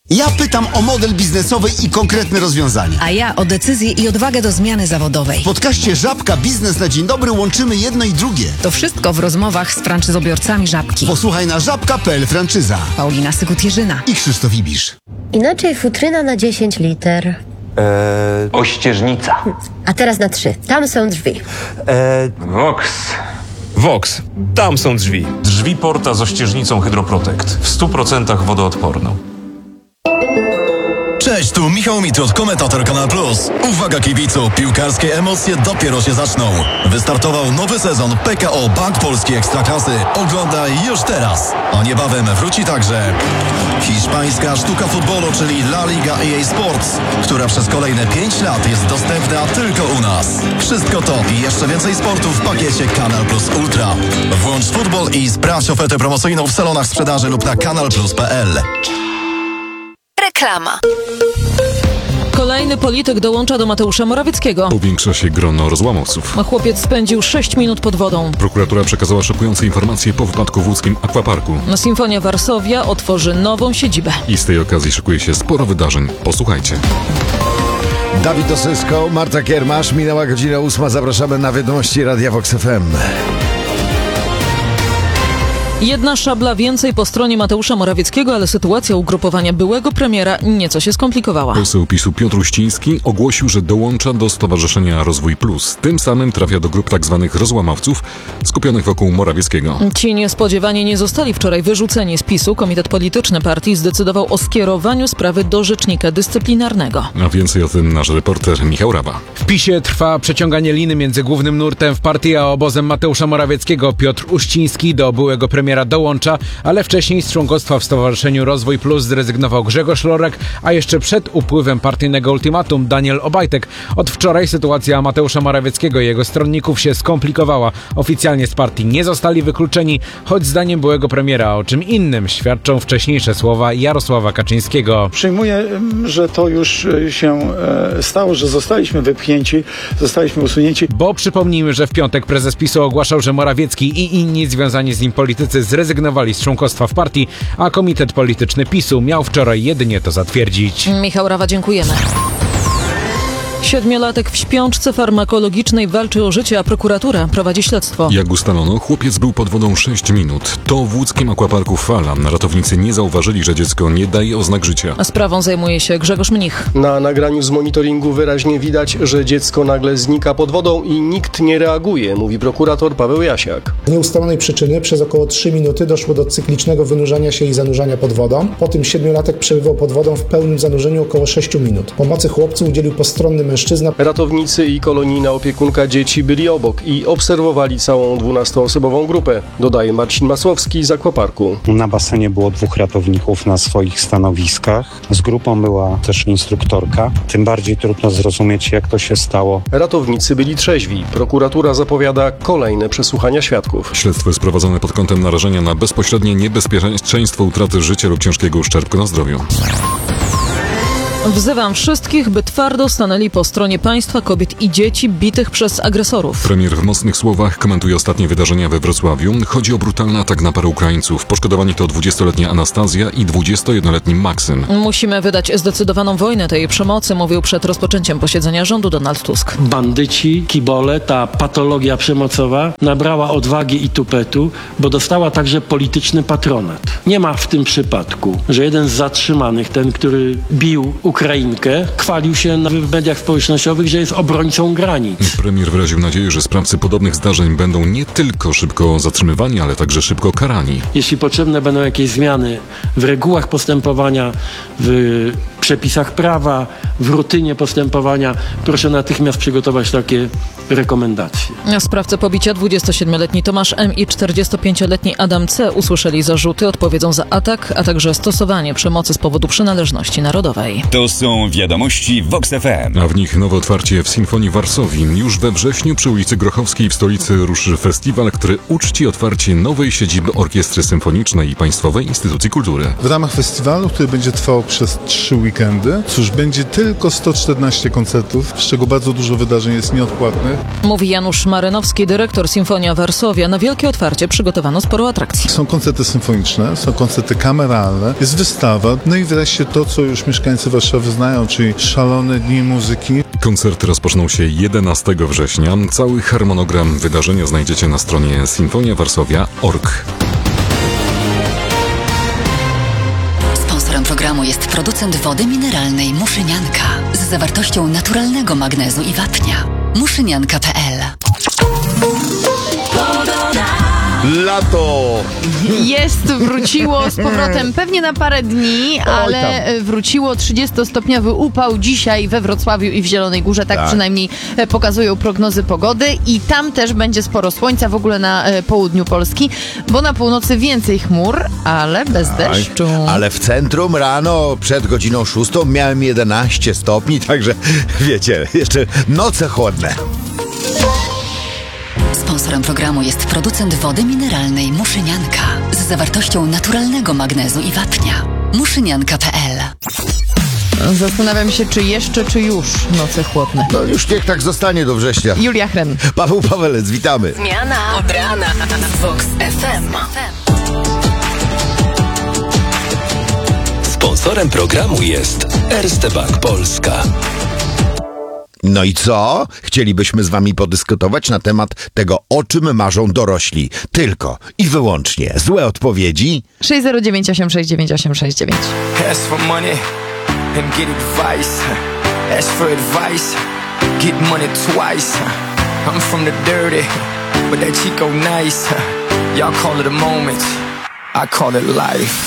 Ja pytam o model biznesowy i konkretne rozwiązania. A ja o decyzję i odwagę do zmiany zawodowej. W podcaście Żabka Biznes na Dzień Dobry łączymy jedno i drugie. To wszystko w rozmowach z franczyzobiorcami Żabki. Posłuchaj na żabka.pl franczyza. Paulina Sykut-Jerzyna I Krzysztof Ibisz. Inaczej futryna na 10 liter. Ościeżnica. A teraz na 3. Tam są drzwi. Vox. Tam są drzwi. Drzwi Porta z ościeżnicą Hydroprotect. W 100% wodoodporną. Cześć, tu Michał Mitrot, komentator Kanal Plus. Uwaga kibicu, piłkarskie emocje dopiero się zaczną. Wystartował nowy sezon PKO Bank Polski Ekstraklasy. Oglądaj już teraz. A niebawem wróci także hiszpańska sztuka futbolu, czyli La Liga EA Sports, która przez kolejne 5 lat jest dostępna tylko u nas. Wszystko to i jeszcze więcej sportu w pakiecie Kanal Plus Ultra. Włącz futbol i sprawdź ofertę promocyjną w salonach sprzedaży lub na kanalplus.pl. Reklama. Kolejny polityk dołącza do Mateusza Morawieckiego. Powiększa się grono rozłamowców. Chłopiec spędził 6 minut pod wodą. Prokuratura przekazała szokujące informacje po wypadku w łódzkim Aquaparku. Sinfonia Varsovia otworzy nową siedzibę. I z tej okazji szykuje się sporo wydarzeń. Posłuchajcie. Dawid Osysko, Marta Kiermasz, minęła godzina 8. Zapraszamy na wiadomości Radia Vox FM. Jedna szabla więcej po stronie Mateusza Morawieckiego, ale sytuacja ugrupowania byłego premiera nieco się skomplikowała. Poseł PiS-u Piotr Uściński ogłosił, że dołącza do Stowarzyszenia Rozwój Plus. Tym samym trafia do grup tzw. rozłamowców skupionych wokół Morawieckiego. Ci niespodziewanie nie zostali wczoraj wyrzuceni z PiS-u. Komitet polityczny partii zdecydował o skierowaniu sprawy do rzecznika dyscyplinarnego. A więcej o tym nasz reporter Michał Rawa. W PiS-ie trwa przeciąganie liny między głównym nurtem w partii a obozem Mateusza Morawieckiego. Piotr Uściński do byłego premiera dołącza, ale wcześniej z członkostwa w Stowarzyszeniu Rozwój Plus zrezygnował Grzegorz Lorek, a jeszcze przed upływem partyjnego ultimatum Daniel Obajtek. Od wczoraj sytuacja Mateusza Morawieckiego i jego stronników się skomplikowała. Oficjalnie z partii nie zostali wykluczeni, choć zdaniem byłego premiera o czym innym świadczą wcześniejsze słowa Jarosława Kaczyńskiego. Przyjmuję, że to już się stało, że zostaliśmy wypchnięci, zostaliśmy usunięci. Bo przypomnijmy, że w piątek prezes PiS-u ogłaszał, że Morawiecki i inni związani z nim politycy zrezygnowali z członkostwa w partii, a komitet polityczny PiS-u miał wczoraj jedynie to zatwierdzić. Michał Rawa, dziękujemy. 7-latek w śpiączce farmakologicznej walczy o życie, a prokuratura prowadzi śledztwo. Jak ustalono, chłopiec był pod wodą 6 minut. To w łódzkim Aquaparku Fala. Ratownicy nie zauważyli, że dziecko nie daje oznak życia. A sprawą zajmuje się Grzegorz Mnich. Na nagraniu z monitoringu wyraźnie widać, że dziecko nagle znika pod wodą i nikt nie reaguje, mówi prokurator Paweł Jasiak. Z nieustalonej przyczyny przez około 3 minuty doszło do cyklicznego wynurzania się i zanurzania pod wodą. Po tym 7-latek przebywał pod wodą w pełnym zanurzeniu około 6 minut. Pomocy chłopcu udzielił postronny mężczyzna. Ratownicy i kolonijna opiekunka dzieci byli obok i obserwowali całą 12-osobową grupę, dodaje Marcin Masłowski z Aquaparku. Na basenie było 2 ratowników na swoich stanowiskach. Z grupą była też instruktorka. Tym bardziej trudno zrozumieć, jak to się stało. Ratownicy byli trzeźwi. Prokuratura zapowiada kolejne przesłuchania świadków. Śledztwo jest prowadzone pod kątem narażenia na bezpośrednie niebezpieczeństwo utraty życia lub ciężkiego uszczerbku na zdrowiu. Wzywam wszystkich, by twardo stanęli po stronie państwa, kobiet i dzieci bitych przez agresorów. Premier w mocnych słowach komentuje ostatnie wydarzenia we Wrocławiu. Chodzi o brutalny atak na parę Ukraińców. Poszkodowani to 20-letnia Anastazja i 21-letni Maksym. Musimy wydać zdecydowaną wojnę tej przemocy, mówił przed rozpoczęciem posiedzenia rządu Donald Tusk. Bandyci, kibole, ta patologia przemocowa nabrała odwagi i tupetu, bo dostała także polityczny patronat. Nie ma w tym przypadku, że jeden z zatrzymanych, ten, który bił Ukrainkę, chwalił się w mediach społecznościowych, że jest obrońcą granic. Premier wyraził nadzieję, że sprawcy podobnych zdarzeń będą nie tylko szybko zatrzymywani, ale także szybko karani. Jeśli potrzebne będą jakieś zmiany w regułach postępowania, w przepisach prawa, w rutynie postępowania, proszę natychmiast przygotować takie rekomendacje. Sprawcy pobicia 27-letni Tomasz M. i 45-letni Adam C. usłyszeli zarzuty, odpowiedzą za atak, a także stosowanie przemocy z powodu przynależności narodowej. To są wiadomości Vox FM. A w nich nowe otwarcie w Sinfonii Varsovii. Już we wrześniu przy ulicy Grochowskiej w stolicy ruszy festiwal, który uczci otwarcie nowej siedziby Orkiestry Symfonicznej i Państwowej Instytucji Kultury. W ramach festiwalu, który będzie trwał przez 3 weekendy, weekendy. Cóż, będzie tylko 114 koncertów, z czego bardzo dużo wydarzeń jest nieodpłatnych. Mówi Janusz Marynowski, dyrektor Sinfonia Varsovia. Na wielkie otwarcie przygotowano sporo atrakcji. Są koncerty symfoniczne, są koncerty kameralne, jest wystawa, no i wreszcie to, co już mieszkańcy Warszawy znają, czyli szalone dni muzyki. Koncerty rozpoczną się 11 września. Cały harmonogram wydarzenia znajdziecie na stronie sinfoniawarsowia.org. Sponsorem programu jest producent wody mineralnej Muszynianka z zawartością naturalnego magnezu i wapnia. Muszynianka.pl. Lato! Wróciło z powrotem pewnie na parę dni, ale wróciło 30-stopniowy upał dzisiaj we Wrocławiu i w Zielonej Górze, tak przynajmniej pokazują prognozy pogody i tam też będzie sporo słońca, w ogóle na południu Polski, bo na północy więcej chmur, ale bez deszczu. Ale w centrum rano przed godziną 6 miałem 11 stopni, także wiecie, jeszcze noce chłodne. Sponsorem programu jest producent wody mineralnej Muszynianka z zawartością naturalnego magnezu i wapnia. Muszynianka.pl. Zastanawiam się, czy już noce chłodne. No już niech tak zostanie do września. Julia Chren. Paweł Pawelec, witamy. Zmiana od rana w Vox FM. Sponsorem programu jest Erste Bank Polska. No i co? Chcielibyśmy z wami podyskutować na temat tego, o czym marzą dorośli. Tylko i wyłącznie złe odpowiedzi. 6098699. Ask for money and get advice. Ask for advice, get money twice. I'm from the dirty, but that Chico nice. Y'all call it a moment, I call it life.